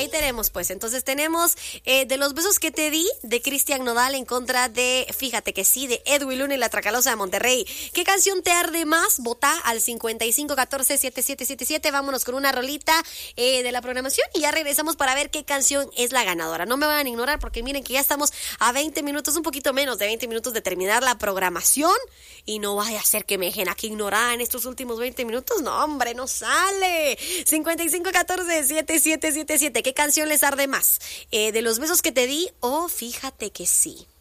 ahí tenemos pues. Entonces tenemos de los besos que te di de Cristian Nodal en contra de Fíjate que sí de Edwin Luna y la Tracalosa de Monterrey. ¿Qué canción te arde más? Vota al 5514-7777. Vámonos con una rolita de la programación y ya regresamos para ver qué canción es la ganadora. No me van a ignorar porque miren que ya estamos a 20 minutos, un poquito menos de 20 minutos de terminar la programación y no vaya a ser que me dejen aquí ignorar en estos últimos 20 minutos. No, hombre, no sale. 5514-7777. ¿Qué canción les arde más? ¿De los besos que te di o Fíjate que sí?